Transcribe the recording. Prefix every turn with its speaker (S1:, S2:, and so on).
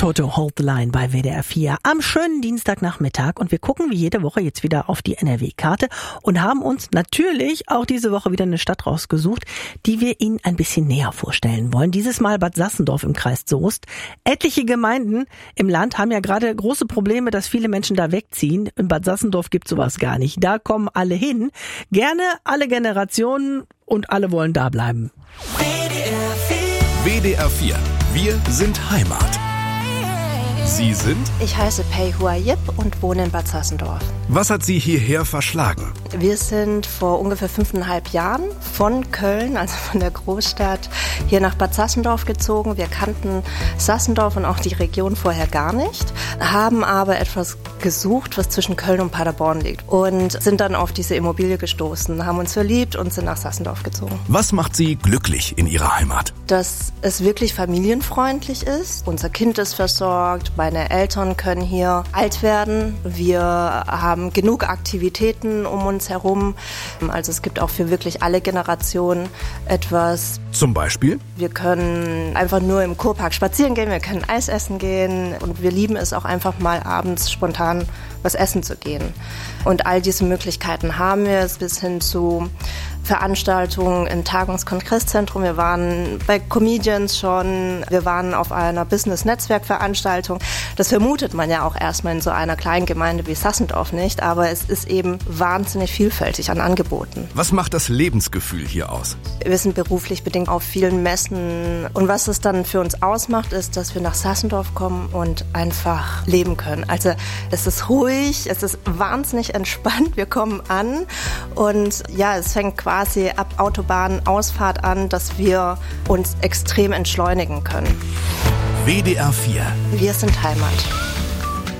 S1: Toto Hold the Line bei WDR 4 am schönen Dienstagnachmittag und wir gucken wie jede Woche jetzt wieder auf die NRW-Karte und haben uns natürlich auch diese Woche wieder eine Stadt rausgesucht, die wir Ihnen ein bisschen näher vorstellen wollen. Dieses Mal Bad Sassendorf im Kreis Soest. Etliche Gemeinden im Land haben ja gerade große Probleme, dass viele Menschen da wegziehen. In Bad Sassendorf gibt sowas gar nicht. Da kommen alle hin, gerne alle Generationen und alle wollen da bleiben.
S2: WDR 4. Wir sind Heimat. Sie sind?
S3: Ich heiße Pei Hua Yip und wohne in Bad Sassendorf.
S2: Was hat Sie hierher verschlagen?
S3: Wir sind vor ungefähr 5,5 Jahren von Köln, also von der Großstadt, hier nach Bad Sassendorf gezogen. Wir kannten Sassendorf und auch die Region vorher gar nicht, haben aber etwas gesucht, was zwischen Köln und Paderborn liegt und sind dann auf diese Immobilie gestoßen, haben uns verliebt und sind nach Sassendorf gezogen.
S2: Was macht Sie glücklich in Ihrer Heimat?
S3: Dass es wirklich familienfreundlich ist. Unser Kind ist versorgt, meine Eltern können hier alt werden. Wir haben genug Aktivitäten um uns herum. Also es gibt auch für wirklich alle Generationen etwas.
S2: Zum Beispiel?
S3: Wir können einfach nur im Kurpark spazieren gehen, wir können Eis essen gehen und wir lieben es auch einfach mal abends spontan was essen zu gehen. Und all diese Möglichkeiten haben wir bis hin zu Veranstaltungen im Tagungs-Kongresszentrum. Wir waren bei Comedians schon, wir waren auf einer Business-Netzwerk-Veranstaltung. Das vermutet man ja auch erstmal in so einer kleinen Gemeinde wie Sassendorf nicht, aber es ist eben wahnsinnig vielfältig an Angeboten.
S2: Was macht das Lebensgefühl hier aus?
S3: Wir sind beruflich bedingt auf vielen Messen und was es dann für uns ausmacht, ist, dass wir nach Sassendorf kommen und einfach leben können. Also es ist ruhig, es ist wahnsinnig entspannt, wir kommen an und ja, es fängt quasi ab Autobahnausfahrt an, dass wir uns extrem entschleunigen können.
S2: WDR 4.
S3: Wir sind Heimat.